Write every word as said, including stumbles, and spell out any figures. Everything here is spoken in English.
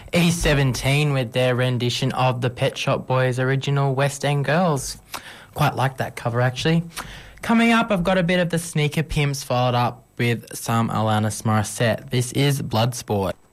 E seventeen with their rendition of the Pet Shop Boys original West End Girls. Quite like that cover, actually. Coming up, I've got a bit of the Sneaker Pimps followed up with some Alanis Morissette. This is Bloodsport.